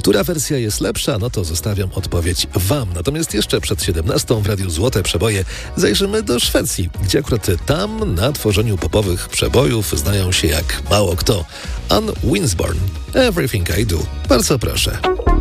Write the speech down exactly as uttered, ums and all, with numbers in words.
Która wersja jest lepsza? No to zostawiam odpowiedź wam. Natomiast jeszcze przed siedemnastą w Radiu Złote Przeboje zajrzymy do Szwecji, gdzie akurat tam na tworzeniu popowych przebojów znają się jak mało kto. Ann Winsborn, Everything I Do. Bardzo proszę.